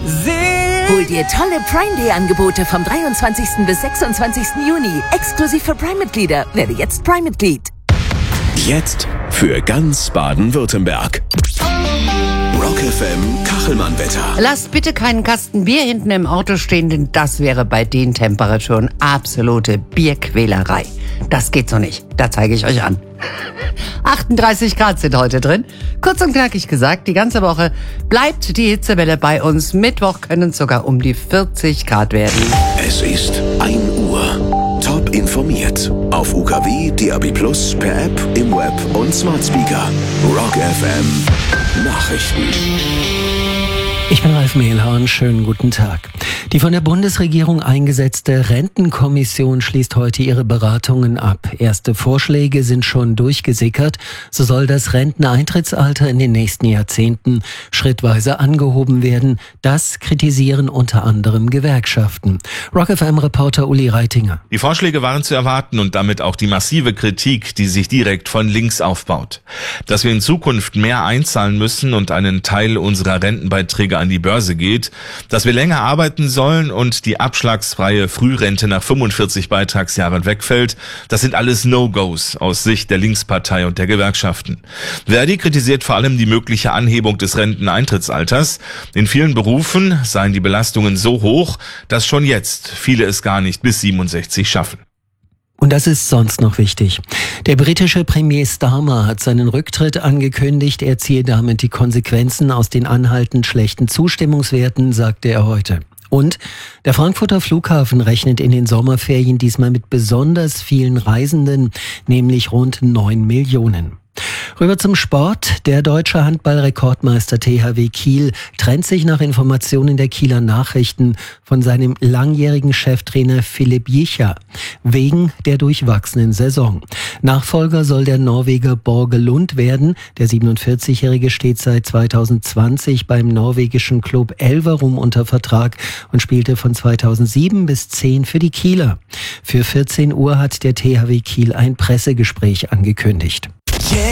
Hol dir tolle Prime Day Angebote vom 23. bis 26. Juni. Exklusiv für Prime-Mitglieder. Werde jetzt Prime-Mitglied. Jetzt für ganz Baden-Württemberg. Rock FM Kachelmann-Wetter. Lasst bitte keinen Kasten Bier hinten im Auto stehen, denn das wäre bei den Temperaturen absolute Bierquälerei. Das geht so nicht. Da zeige ich euch an. 38 Grad sind heute drin. Kurz und knackig gesagt, die ganze Woche bleibt die Hitzewelle bei uns. Mittwoch können es sogar um die 40 Grad werden. Es ist 1 Uhr. Top informiert. Auf UKW, DAB+, per App, im Web und Smart Speaker. Rock FM Nachrichten. Ich bin Ralf Mehlhorn, schönen guten Tag. Die von der Bundesregierung eingesetzte Rentenkommission schließt heute ihre Beratungen ab. Erste Vorschläge sind schon durchgesickert. So soll das Renteneintrittsalter in den nächsten Jahrzehnten schrittweise angehoben werden. Das kritisieren unter anderem Gewerkschaften. Rock FM-Reporter Uli Reitinger. Die Vorschläge waren zu erwarten und damit auch die massive Kritik, die sich direkt von links aufbaut. Dass wir in Zukunft mehr einzahlen müssen und einen Teil unserer Rentenbeiträge an die Börse geht, dass wir länger arbeiten sollen und die abschlagsfreie Frührente nach 45 Beitragsjahren wegfällt, das sind alles No-Gos aus Sicht der Linkspartei und der Gewerkschaften. Verdi kritisiert vor allem die mögliche Anhebung des Renteneintrittsalters. In vielen Berufen seien die Belastungen so hoch, dass schon jetzt viele es gar nicht bis 67 schaffen. Und das ist sonst noch wichtig. Der britische Premier Starmer hat seinen Rücktritt angekündigt. Er ziehe damit die Konsequenzen aus den anhaltend schlechten Zustimmungswerten, sagte er heute. Und der Frankfurter Flughafen rechnet in den Sommerferien diesmal mit besonders vielen Reisenden, nämlich rund 9 Millionen. Rüber zum Sport. Der deutsche Handball-Rekordmeister THW Kiel trennt sich nach Informationen der Kieler Nachrichten von seinem langjährigen Cheftrainer Philipp Jicha wegen der durchwachsenen Saison. Nachfolger soll der Norweger Borge Lund werden. Der 47-Jährige steht seit 2020 beim norwegischen Club Elverum unter Vertrag und spielte von 2007 bis 2010 für die Kieler. Für 14 Uhr hat der THW Kiel ein Pressegespräch angekündigt.